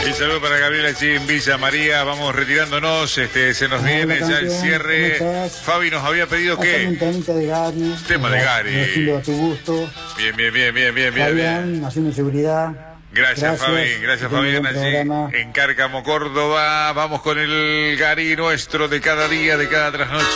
Y saludo para Gabriela allí en Villa María. Vamos retirándonos. Se nos viene ya el cierre. Fabi nos había pedido que. Un temita de Gary. Tema de Gary. Estilo a tu gusto. Bien. Nación de Seguridad. Gracias Fabi. Gracias Fabián allí en Cárcamo, Córdoba. Vamos con el Gary nuestro de cada día, de cada trasnoche.